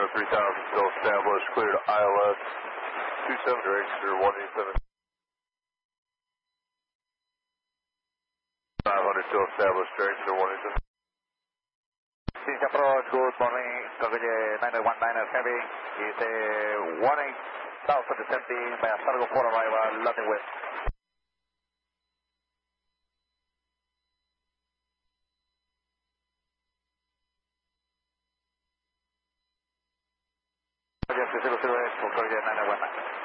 3000 still established, clear to ILS 27 direct through 187. 500 still established, direct through 187. Since approach, good morning, Kaguya 919 Heavy, is a warning, south of descending by a Sargo 4 arrival, landing west. Yes, 008 for Kaguya 919.